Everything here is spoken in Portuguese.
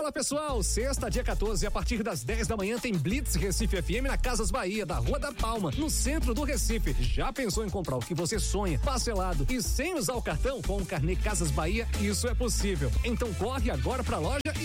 Fala pessoal, sexta, dia 14, a partir das 10 da manhã tem Blitz Recife FM na Casas Bahia, da Rua da Palma, no centro do Recife. Já pensou em comprar o que você sonha, parcelado e sem usar o cartão? Com o carnê Casas Bahia, isso é possível. Então corre agora pra loja